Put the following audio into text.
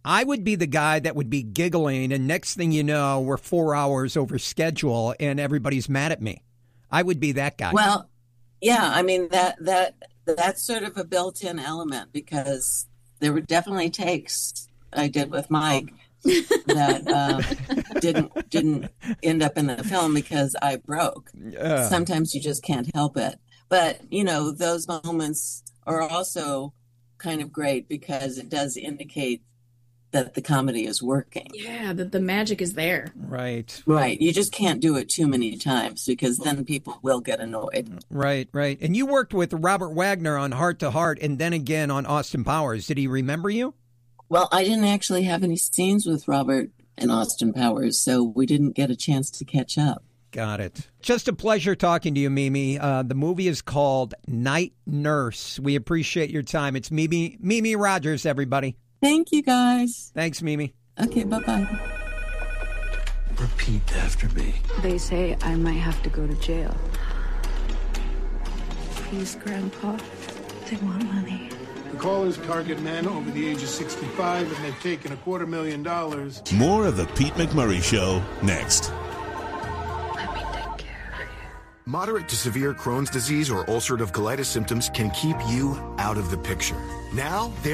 I would be the guy that would be giggling, and next thing you know, we're 4 hours over schedule, and everybody's mad at me. I would be that guy. Well, yeah, I mean, that's sort of a built-in element, because there were definitely takes I did with Mike that didn't end up in the film because I broke. Sometimes you just can't help it. But, those moments are also kind of great because it does indicate that the comedy is working. Yeah, that the magic is there. Right. Right. You just can't do it too many times because then people will get annoyed. Right. And you worked with Robert Wagner on Heart to Heart and then again on Austin Powers. Did he remember you? Well, I didn't actually have any scenes with Robert and Austin Powers, so we didn't get a chance to catch up. Got it. Just a pleasure talking to you, Mimi. The movie is called Night Nurse. We appreciate your time. It's Mimi Rogers, everybody. Thank you, guys. Thanks, Mimi. Okay, bye-bye. Repeat after me. They say I might have to go to jail. Please, Grandpa. They want money. The callers target men over the age of 65, and they've taken $250,000. More of the Pete McMurray Show next. Let me take care of you. Moderate to severe Crohn's disease or ulcerative colitis symptoms can keep you out of the picture. Now,